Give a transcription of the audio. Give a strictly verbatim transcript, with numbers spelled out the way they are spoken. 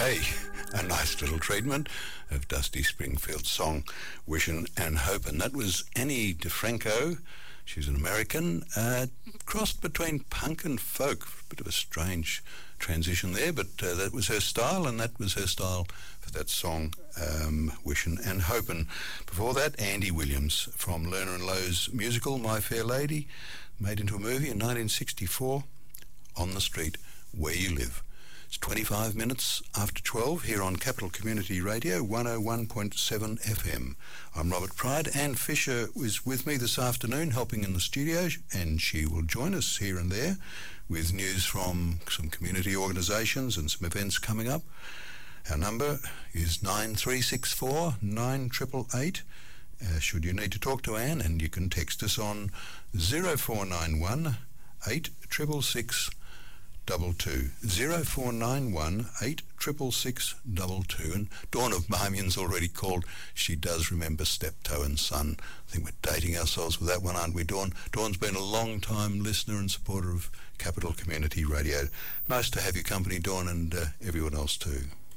Hey, a nice little treatment of Dusty Springfield's song Wishin' and Hopin'. That was Annie DeFranco. She's an American, uh, crossed between punk and folk. A bit of a strange transition there, but uh, that was her style, and that was her style for that song, um, Wishin' and Hopin'. Before that, Andy Williams from Lerner and Lowe's musical My Fair Lady, made into a movie in nineteen sixty-four, On the Street Where You Live. It's twenty-five minutes after twelve here on Capital Community Radio, one oh one point seven F M. I'm Robert Pride. Anne Fisher is with me this afternoon, helping in the studio, and she will join us here and there with news from some community organisations and some events coming up. Our number is nine three six four, nine eight eight eight. Uh, should you need to talk to Anne, and you can text us on zero four nine one, eight six six six. Double two zero four nine one eight triple six double two. And Dawn of Marmion's already called. She does remember Steptoe and Son. I think we're dating ourselves with that one, aren't we, Dawn? Dawn's been a long time listener and supporter of Capital Community Radio. Nice to have your company, Dawn, and uh, everyone else too.